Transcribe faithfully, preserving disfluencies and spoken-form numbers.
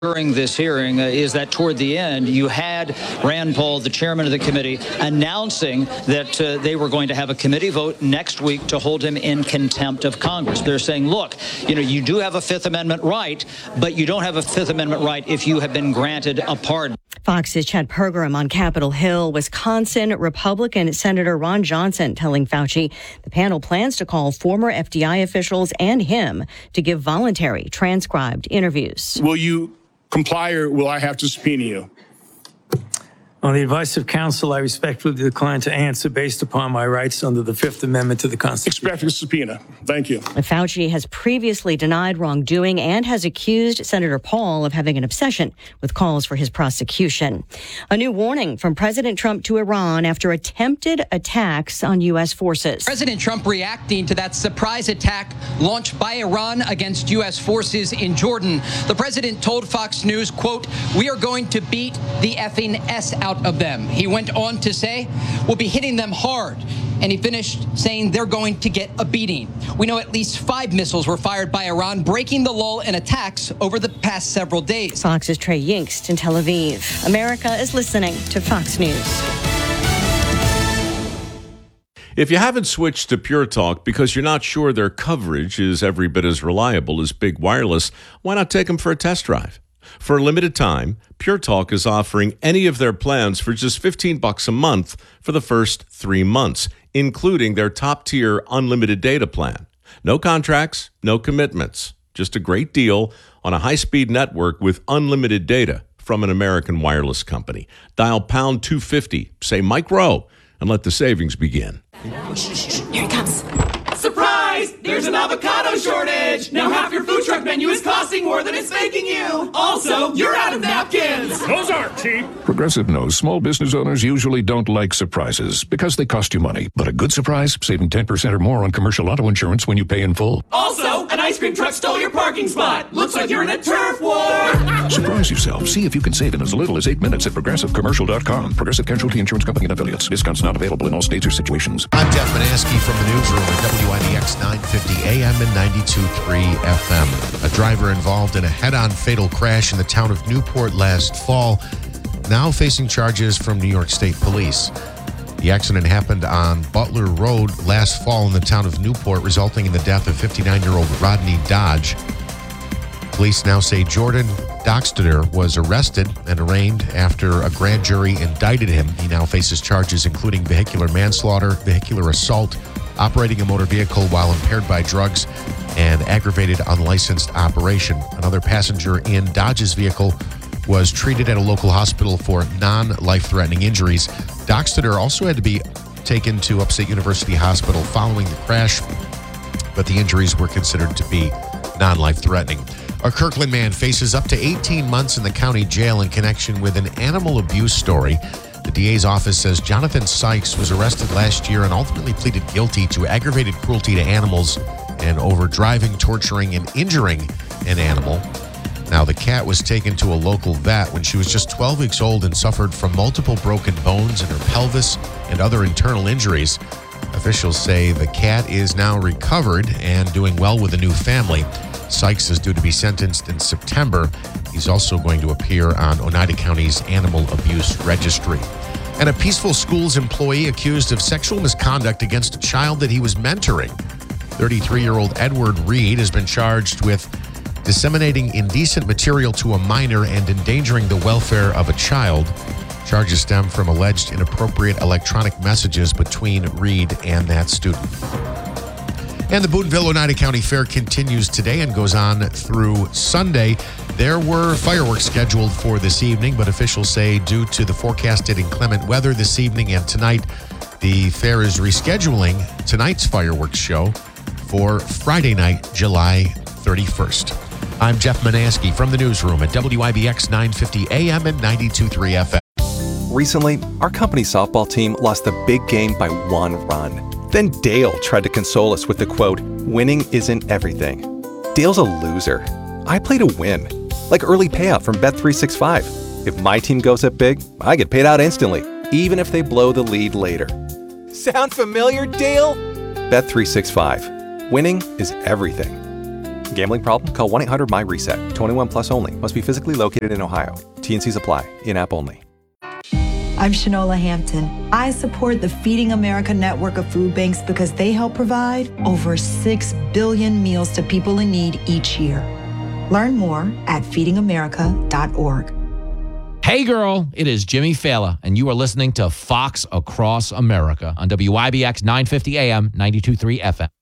During this hearing uh, is that toward the end, you had Rand Paul, the chairman of the committee, announcing that uh, they were going to have a committee vote next week to hold him in contempt of Congress. They're saying, look, you know, you do have a Fifth Amendment right, but you don't have a Fifth Amendment right if you have been granted a pardon. Fox's Chad Pergram on Capitol Hill. Wisconsin Republican Senator Ron Johnson telling Fauci the panel plans to call former F D I officials and him to give voluntary transcribed interviews. Will you comply, or will I have to subpoena you? On the advice of counsel, I respectfully decline to answer based upon my rights under the Fifth Amendment to the Constitution. Expect a subpoena. Thank you. Fauci has previously denied wrongdoing and has accused Senator Paul of having an obsession with calls for his prosecution. A new warning from President Trump to Iran after attempted attacks on U S forces. President Trump reacting to that surprise attack launched by Iran against U S forces in Jordan. The president told Fox News, quote, "We are going to beat the effing S out of them." He went on to say, "We'll be hitting them hard." And he finished saying they're going to get a beating. We know at least five missiles were fired by Iran, breaking the lull in attacks over the past several days. Fox's Trey Yingst in Tel Aviv. America is listening to Fox News. If you haven't switched to Pure Talk because you're not sure their coverage is every bit as reliable as Big Wireless, why not take them for a test drive? For a limited time, Pure Talk is offering any of their plans for just fifteen bucks a month for the first three months, including their top-tier unlimited data plan. No contracts, no commitments, just a great deal on a high-speed network with unlimited data from an American wireless company. Dial pound two fifty, say Mike Rowe, and let the savings begin. Here it comes. Surprise! There's an avocado shortage! Now half your food truck menu is costing more than it's making you! Also, you're out of napkins! Those aren't cheap. Progressive knows small business owners usually don't like surprises because they cost you money. But a good surprise, saving ten percent or more on commercial auto insurance when you pay in full. Also, an ice cream truck stole your parking spot! Looks like you're in a turf war! Surprise yourself. See if you can save in as little as eight minutes at progressive commercial dot com. Progressive Casualty Insurance Company and affiliates. Discounts not available in all states or situations. I'm Jeff Manaski from the newsroom at W I B X nine fifty A M and ninety-two point three F M. A driver involved in a head-on fatal crash in the town of Newport last fall, now facing charges from New York State Police. The accident happened on Butler Road last fall in the town of Newport, resulting in the death of fifty-nine-year-old Rodney Dodge. Police now say Jordan Doxter was arrested and arraigned after a grand jury indicted him. He now faces charges including vehicular manslaughter, vehicular assault, operating a motor vehicle while impaired by drugs, and aggravated unlicensed operation. Another passenger in Dodge's vehicle was treated at a local hospital for non-life-threatening injuries. Doxter also had to be taken to Upstate University Hospital following the crash, but the injuries were considered to be non-life-threatening. A Kirkland man faces up to eighteen months in the county jail in connection with an animal abuse story. The D A's office says Jonathan Sykes was arrested last year and ultimately pleaded guilty to aggravated cruelty to animals and over driving, torturing, and injuring an animal. Now, the cat was taken to a local vet when she was just twelve weeks old and suffered from multiple broken bones in her pelvis and other internal injuries. Officials say the cat is now recovered and doing well with a new family. Sykes is due to be sentenced in September. He's also going to appear on Oneida County's Animal Abuse Registry. And a Peaceful Schools employee accused of sexual misconduct against a child that he was mentoring. thirty-three-year-old Edward Reed has been charged with disseminating indecent material to a minor and endangering the welfare of a child. Charges stem from alleged inappropriate electronic messages between Reed and that student. And the Boonville Oneida County Fair continues today and goes on through Sunday. There were fireworks scheduled for this evening, but officials say due to the forecasted inclement weather this evening and tonight, the fair is rescheduling tonight's fireworks show for Friday night, July thirty-first. I'm Jeff Manaski from the newsroom at W I B X nine fifty A M and ninety-two point three F M. Recently, our company softball team lost a big game by one run. Then Dale tried to console us with the quote, "Winning isn't everything." Dale's a loser. I play to win. Like early payout from Bet three sixty-five. If my team goes up big, I get paid out instantly, even if they blow the lead later. Sound familiar, Dale? Bet three sixty-five. Winning is everything. Gambling problem? Call one eight hundred my reset. twenty-one plus only. Must be physically located in Ohio. T N Cs apply. In-app only. I'm Shanola Hampton. I support the Feeding America network of food banks because they help provide over six billion meals to people in need each year. Learn more at feeding america dot org. Hey girl, it is Jimmy Fallon, and you are listening to Fox Across America on W I B X nine fifty A M, ninety-two point three F M.